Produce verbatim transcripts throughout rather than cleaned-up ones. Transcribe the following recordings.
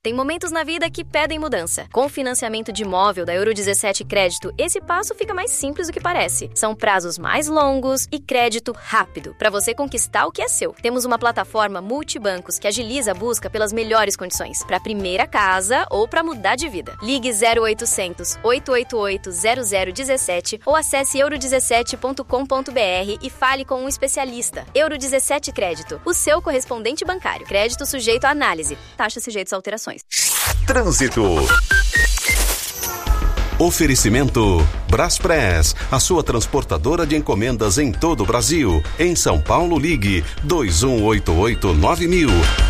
Tem momentos na vida que pedem mudança. Com o financiamento de imóvel da Euro dezessete Crédito, esse passo fica mais simples do que parece. São prazos mais longos e crédito rápido, para você conquistar o que é seu. Temos uma plataforma multibancos que agiliza a busca pelas melhores condições, para a primeira casa ou para mudar de vida. Ligue zero oitocentos, oito oito oito, zero zero um sete ou acesse euro dezessete ponto com ponto b r e fale com um especialista. Euro dezessete Crédito, o seu correspondente bancário. Crédito sujeito à análise. Taxa sujeitos a alterações. Trânsito. Oferecimento Braspress, a sua transportadora de encomendas em todo o Brasil. Em São Paulo, ligue dois um oito oito nove mil.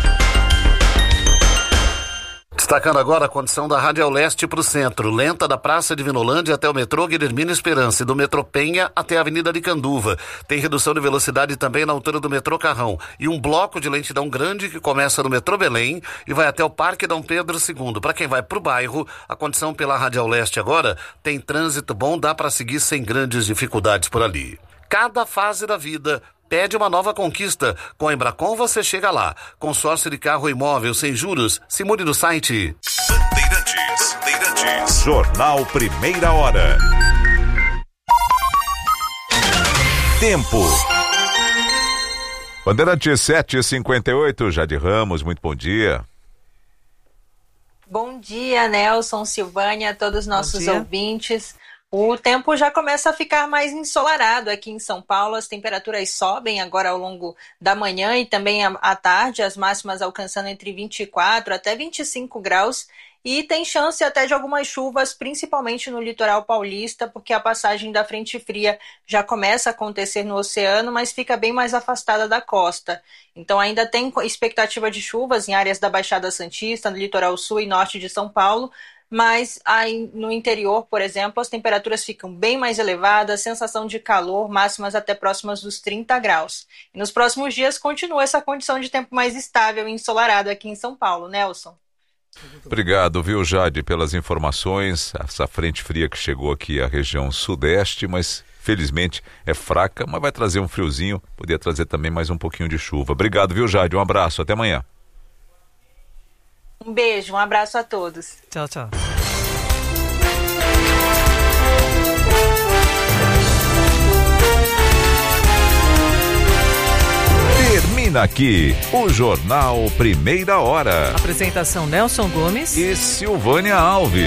Destacando agora a condição da Radial Leste para o centro, lenta da Praça de Vinolândia até o metrô Guilhermina Esperança e do metrô Penha até a Avenida de Canduva. Tem redução de velocidade também na altura do metrô Carrão e um bloco de lentidão grande que começa no metrô Belém e vai até o Parque Dom Pedro segundo. Para quem vai para o bairro, a condição pela Radial Leste agora tem trânsito bom, dá para seguir sem grandes dificuldades por ali. Cada fase da vida pede uma nova conquista. Com a Embracon você chega lá. Consórcio de carro imóvel sem juros. Se mude no site. Bandeirantes. Bandeirantes. Jornal Primeira Hora. Tempo. Bandeirantes sete e cinquenta e oito, Jade Ramos, muito bom dia. Bom dia, Nelson, Silvânia, todos os nossos ouvintes. O tempo já começa a ficar mais ensolarado aqui em São Paulo, as temperaturas sobem agora ao longo da manhã e também à tarde, as máximas alcançando entre vinte e quatro até vinte e cinco graus, e tem chance até de algumas chuvas, principalmente no litoral paulista, porque a passagem da frente fria já começa a acontecer no oceano, mas fica bem mais afastada da costa. Então ainda tem expectativa de chuvas em áreas da Baixada Santista, no litoral sul e norte de São Paulo, mas aí no interior, por exemplo, as temperaturas ficam bem mais elevadas, sensação de calor, máximas até próximas dos trinta graus. E nos próximos dias continua essa condição de tempo mais estável e ensolarado aqui em São Paulo. Nelson. Obrigado, viu, Jade, pelas informações. Essa frente fria que chegou aqui à região sudeste, mas felizmente é fraca, mas vai trazer um friozinho, poderia trazer também mais um pouquinho de chuva. Obrigado, viu, Jade? Um abraço, até amanhã. Um beijo, um abraço a todos. Tchau, tchau. Termina aqui o Jornal Primeira Hora. Apresentação Nelson Gomes e Silvânia Alves.